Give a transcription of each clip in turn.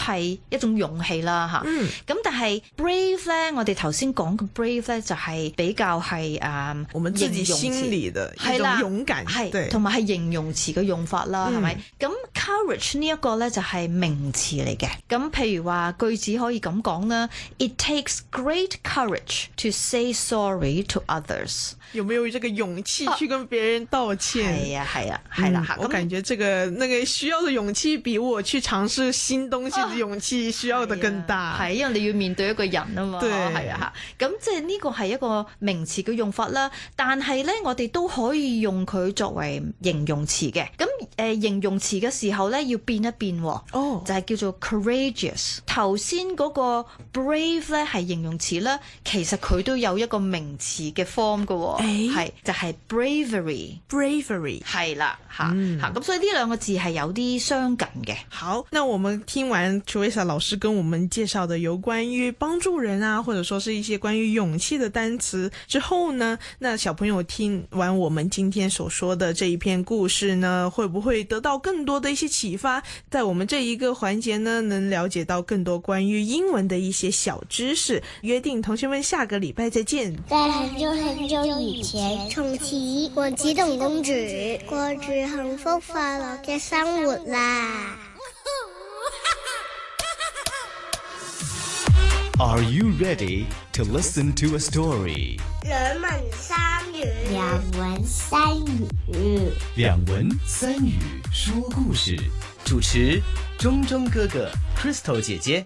係一種勇氣啦嚇。咁但係 brave 咧，我哋頭先講嘅 brave 咧就係比較係我們自己心裏的一種勇敢， 係同埋係形容詞嘅用法啦，係咪？咁 courage 呢一個咧就係名詞嚟嘅。咁譬如話句子可以咁講啦 ，It takes great courage to say sorry to others。 有沒有這個勇氣去跟別人道歉？ 係啊，係啦。 我感覺這個那個需要的勇氣比我去嘗試新東西的勇氣需要的更大。 係因為你要面對一個人啊嘛。 對， 係啊。咁即係呢個係一個名詞嘅用法啦。但係咧，我哋都可以用佢作為形容詞嘅。咁形容詞嘅時候咧，要變一變。就係叫做 courageous。頭先嗰個 brave 咧係形容詞啦，其實佢都有一個名詞嘅 form 嘅。係就係 bravery 係啦吓，咁所以呢兩個字係有啲相近嘅。 好，那我們聽完 Teresa 老師跟我們介紹的有關於幫助人啊，或者說是一些關於勇氣的單詞之後呢，那小朋友聽完我們今天所說的這一篇故事呢，會不會得到更多的一些啟發，在我們這一個環節呢，能了解到更多關於英文的一些小知識。約定同學們下個禮拜再見。 在很久很久以前，從此王子同公主過住幸福快樂嘅生活啦。 Are you ready to listen to a story? 兩文三語， 兩文三語說故事。主持中中哥哥 Crystal 姐姐。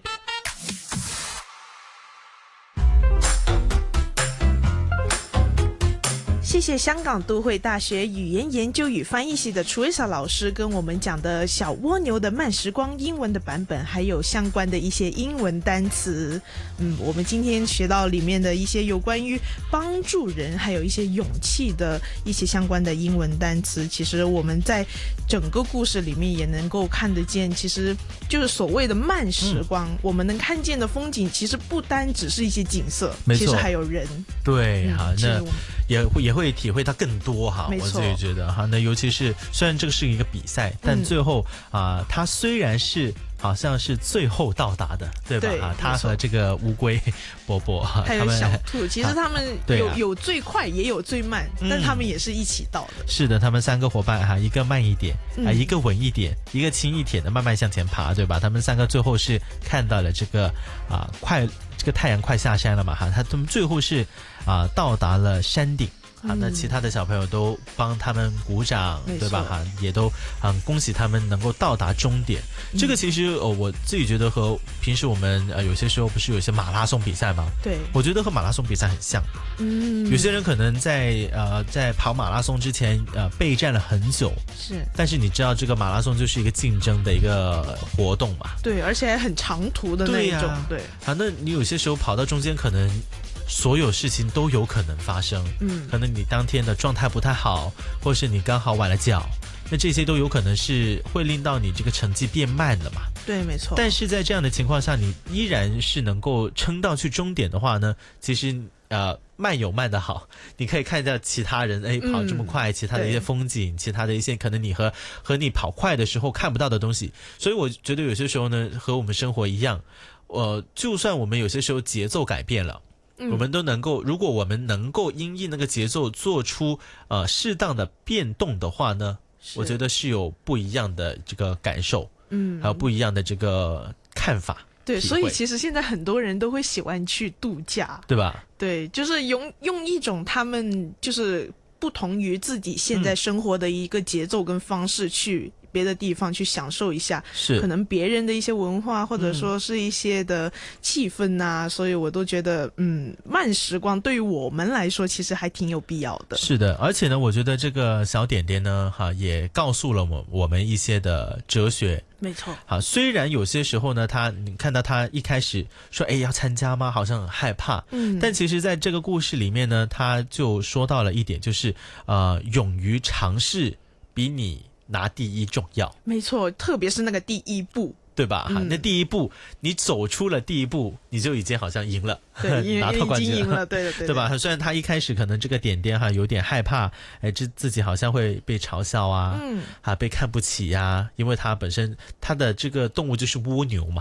謝謝香港都會大學語言研究與翻譯系的 Teresa 老師跟我們講的小蝸牛的慢時光英文的版本，還有相關的一些英文單詞。我們今天學到裡面的一些有關於幫助人，還有一些勇氣的一些相關的英文單詞。其實我們在整個故事裡面也能夠看得見，其實就是所謂的慢時光，我們能看見的風景其實不單只是一些景色，其實還有人。 對，那也會體會到更多哈，我自己覺得哈，那尤其是雖然這個是一個比賽，但最後它雖然是好像是最後到達的，對吧？哈，他和這個烏龜波波哈， 還有小兔，其實他們有最快也有最慢，但他們也是一起到的。 是的，他們三個夥伴哈，一個慢一點一個穩一點，一個輕一點的慢慢向前爬，對吧？他們三個最後是看到了這個這個太陽快下山了嘛哈，他們最後是到達了山頂。那其他的小朋友都幫他們鼓掌，對吧？哈，也都恭喜他們能夠到達終點。這個其實我自己覺得和平時我們有些時候不是有些馬拉松比賽嗎？ 對， 我覺得和馬拉松比賽很像。有些人可能在跑馬拉松之前備戰了很久，是，但是你知道這個馬拉松就是一個競爭的一個活動嘛？ 對，而且還很長途的那一種。對啊，那你有些時候跑到中間可能所有事情都有可能發生，可能你當天的狀態不太好，或是你剛好崴了腳，那這些都有可能是會令到你這個成績變慢了嘛。 對，沒錯。 但是在這樣的情況下，你依然是能夠撐到去終點的話呢，其實慢有慢的好，你可以看到其他人跑這麼快，其他的一些風景，其他的一些可能你和你跑快的時候看不到的東西。所以我覺得有些時候呢，和我們生活一樣，就算我們有些時候節奏改變了，我們都能夠，如果我們能夠因應那個節奏做出適當的變動的話呢，我覺得是有不一樣的這個感受，還有不一樣的這個看法。 對，所以其實現在很多人都會喜歡去度假， 對吧？ 對，就是用一種他們就是不同於自己現在生活的一個節奏跟方式去別的地方去享受一下，是可能別人的一些文化或者說是一些的氣氛啊，所以我都覺得慢時光對於我們來說其實還挺有必要的。 是的，而且呢，我覺得這個小點點呢，也告訴了我們一些的哲學。 沒錯， 好，雖然有些時候呢，你看到他一開始說要參加嗎？好像很害怕，但其實在這個故事裡面呢，他就說到了一點，就是勇於嘗試比你拿第一重要。 沒錯，特別是那個第一步， 對吧？那第一步你走出了第一步，你就已經好像贏了， 對， 拿到冠軍已經贏了，對， 對吧？雖然他一開始可能這個點點有點害怕，自己好像會被嘲笑啊，被看不起呀，因為他本身他的這個動物就是蝸牛嘛。